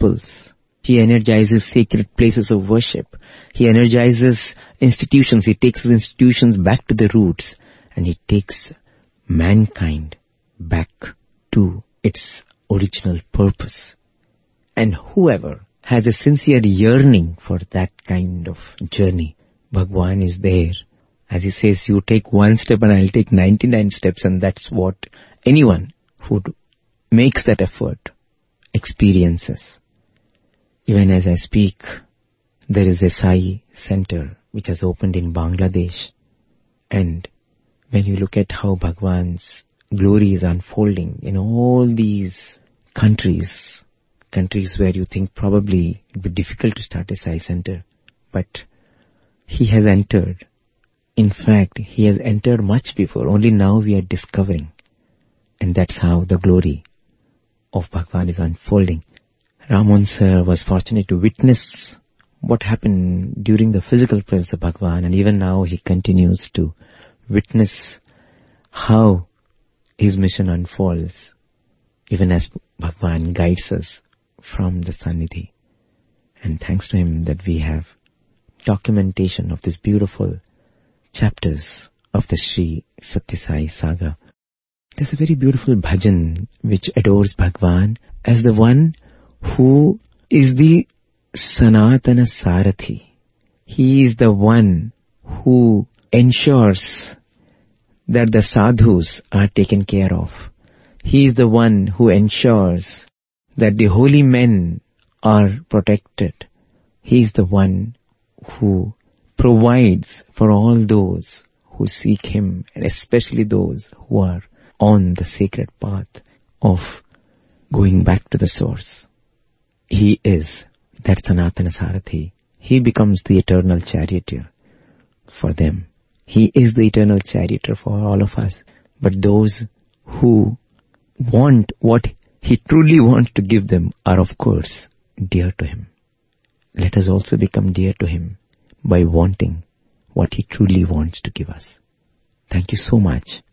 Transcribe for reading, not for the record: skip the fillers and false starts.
temples. He energizes sacred places of worship. He energizes institutions. He takes institutions back to their roots. And he takes mankind back to its original purpose. And whoever has a sincere yearning for that kind of journey, Bhagwan is there. As he says, you take one step and I'll take 99 steps, and that's what anyone who makes that effort experiences. Even as I speak, there is a Sai center which has opened in Bangladesh. And when you look at how Bhagwan's glory is unfolding in all these countries where you think probably it would be difficult to start a Sai center, but he has entered. In fact, he has entered much before. Only now we are discovering. And that's how the glory of Bhagwan is unfolding. Ramon sir was fortunate to witness what happened during the physical presence of Bhagwan, and even now he continues to witness how his mission unfolds, even as Bhagwan guides us from the Sannidhi. And thanks to him that we have documentation of these beautiful chapters of the Sri Satya Sai Saga. There's a very beautiful bhajan which adores Bhagwan as the one who is the Sanatana Sarathi. He is the one who ensures that the sadhus are taken care of. He is the one who ensures that the holy men are protected. He is the one who provides for all those who seek him, and especially those who are on the sacred path of going back to the source. He is that Sanatana Sarathi. He becomes the eternal charioteer for them. He is the eternal charioteer for all of us. But those who want what he truly wants to give them are, of course, dear to him. Let us also become dear to him by wanting what he truly wants to give us. Thank you so much